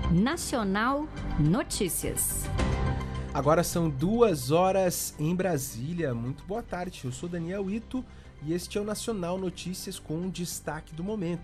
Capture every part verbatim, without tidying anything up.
Nacional Notícias. Agora são duas horas em Brasília. Muito boa tarde, eu sou Daniel Ito e este é o Nacional Notícias com um destaque do momento.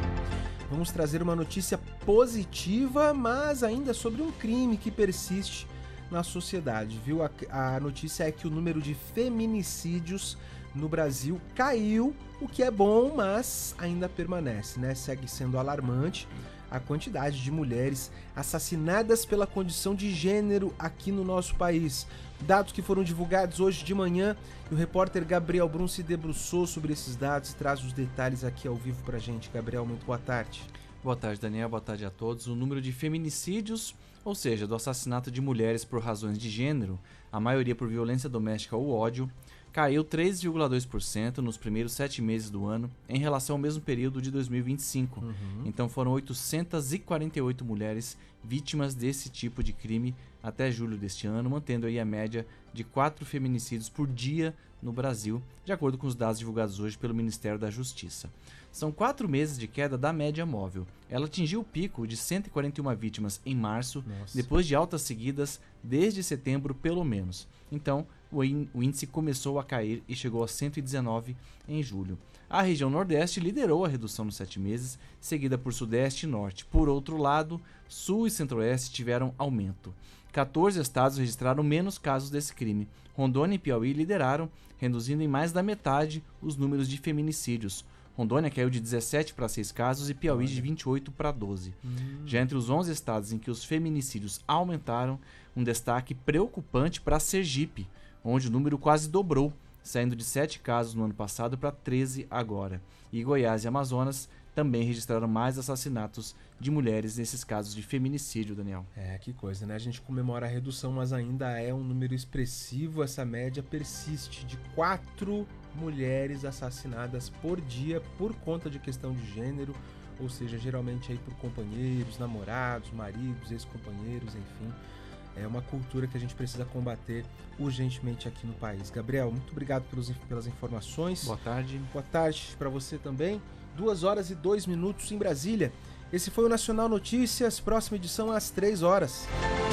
Vamos trazer uma notícia positiva, mas ainda sobre um crime que persiste na sociedade, viu? A, a notícia é que o número de feminicídios no Brasil caiu, o que é bom, mas ainda permanece, né? Segue sendo alarmante a quantidade de mulheres assassinadas pela condição de gênero aqui no nosso país. Dados que foram divulgados hoje de manhã e o repórter Gabriel Brum se debruçou sobre esses dados e traz os detalhes aqui ao vivo pra gente. Gabriel, muito boa tarde. Boa tarde, Daniel. Boa tarde a todos. O número de feminicídios, ou seja, do assassinato de mulheres por razões de gênero, a maioria por violência doméstica ou ódio, caiu três vírgula dois por cento nos primeiros sete meses do ano em relação ao mesmo período de dois mil e vinte e cinco. Uhum. Então foram oitocentas e quarenta e oito mulheres vítimas desse tipo de crime até julho deste ano, mantendo aí a média de quatro feminicídios por dia no Brasil, de acordo com os dados divulgados hoje pelo Ministério da Justiça. São quatro meses de queda da média móvel. Ela atingiu o pico de cento e quarenta e uma vítimas em março, Nossa. depois de altas seguidas desde setembro pelo menos. Então, o índice começou a cair e chegou a cento e dezenove em julho. A região Nordeste liderou a redução nos sete meses, seguida por Sudeste e Norte. Por outro lado, Sul e Centro-Oeste tiveram aumento. quatorze estados registraram menos casos desse crime. Rondônia e Piauí lideraram, reduzindo em mais da metade os números de feminicídios. Rondônia caiu de dezessete para seis casos e Piauí de vinte e oito para doze. Hum. Já entre os onze estados em que os feminicídios aumentaram, um destaque preocupante para Sergipe, onde o número quase dobrou, saindo de sete casos no ano passado para treze agora. E Goiás e Amazonas também registraram mais assassinatos de mulheres nesses casos de feminicídio, Daniel. É, que coisa, né? A gente comemora a redução, mas ainda é um número expressivo. Essa média persiste de quatro mulheres assassinadas por dia por conta de questão de gênero, ou seja, geralmente aí por companheiros, namorados, maridos, ex-companheiros, enfim. É uma cultura que a gente precisa combater urgentemente aqui no país. Gabriel, muito obrigado pelos, pelas informações. Boa tarde. Boa tarde para você também. Duas horas e dois minutos em Brasília. Esse foi o Nacional Notícias. Próxima edição às três horas.